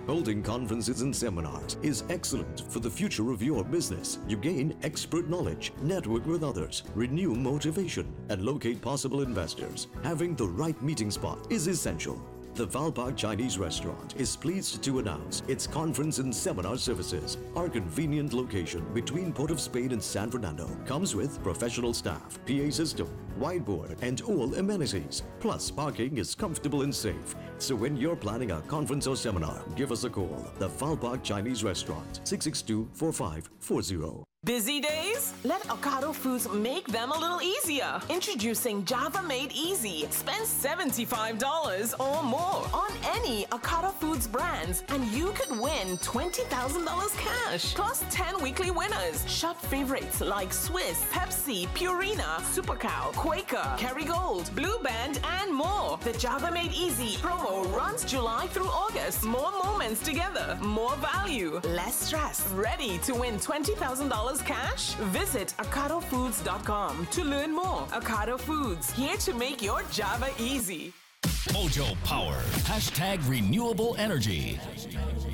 Holding conferences and seminars is excellent for the future of your business. You gain expert knowledge, network with others, renew motivation, and locate possible investors. Having the right meeting spot is essential. The Valpark Chinese Restaurant is pleased to announce its conference and seminar services. Our convenient location between Port of Spain and San Fernando comes with professional staff, PA system, whiteboard, and all amenities. Plus, parking is comfortable and safe. So when you're planning a conference or seminar, give us a call. The Valpark Chinese Restaurant, 662-4540. Busy days? Let Ocado Foods make them a little easier. Introducing Java Made Easy. Spend $75 or more on any Ocado Foods brands and you could win $20,000 cash. Plus 10 weekly winners. Shop favorites like Swiss, Pepsi, Purina, Super Cow, Quaker, Kerrygold, Blue Band, and more. The Java Made Easy promo runs July through August. More moments together. More value. Less stress. Ready to win $20,000 cash? Visit OcadoFoods.com to learn more. Ocado Foods, here to make your Java easy. Mojo Power. #renewable energy.